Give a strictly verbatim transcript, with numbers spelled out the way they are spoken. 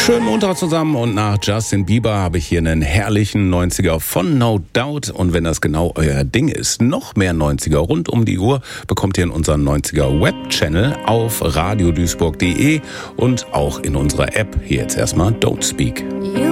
Schönen Montag zusammen und nach Justin Bieber habe ich hier einen herrlichen neunziger von No Doubt. Und wenn das genau euer Ding ist, noch mehr neunziger rund um die Uhr bekommt ihr in unseren neunziger Web-Channel auf radio duisburg punkt de und auch in unserer App. Hier jetzt erstmal Don't Speak. You